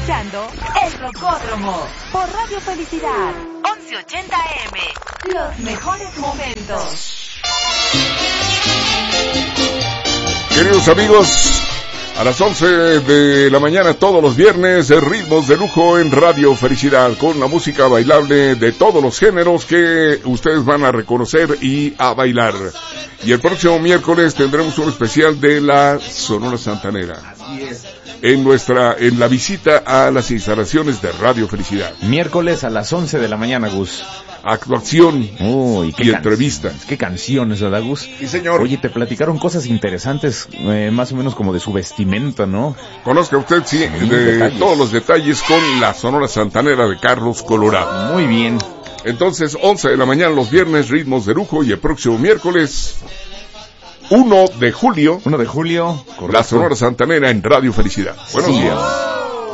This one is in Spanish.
escuchando El Rocódromo por Radio Felicidad 1180 AM. Los mejores momentos. Queridos amigos, a las 11 de la mañana todos los viernes, ritmos de lujo en Radio Felicidad, con la música bailable de todos los géneros que ustedes van a reconocer y a bailar. Y el próximo miércoles tendremos un especial de la Sonora Santanera. Así es. En la visita a las instalaciones de Radio Felicidad. Miércoles a las 11 de la mañana, Gus. Actuación y entrevista. Qué canciones, ¿verdad, Gus? Sí, señor. Oye, te platicaron cosas interesantes, más o menos como de su vestimenta, ¿no? Conozca usted, sí, de todos los detalles con la Sonora Santanera de Carlos Colorado. Muy bien. Entonces, 11 de la mañana los viernes, ritmos de lujo, y el próximo miércoles, 1 de julio, correcto. la Sonora Santanera en Radio Felicidad. Buenos días.